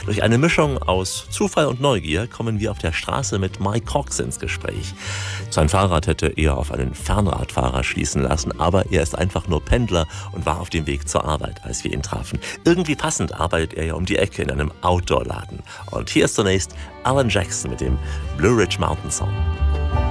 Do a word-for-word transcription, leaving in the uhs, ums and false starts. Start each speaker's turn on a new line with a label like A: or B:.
A: Durch eine Mischung aus Zufall und Neugier kommen wir auf der Straße mit Mike Cox ins Gespräch. Sein Fahrrad hätte eher auf einen Fernradfahrer schließen lassen, aber er ist einfach nur Pendler und war auf dem Weg zur Arbeit, als wir ihn trafen. Irgendwie passend arbeitet er ja um die Ecke in einem Outdoor-Laden. Und hier ist zunächst Alan Jackson mit dem Blue Ridge Mountain Song.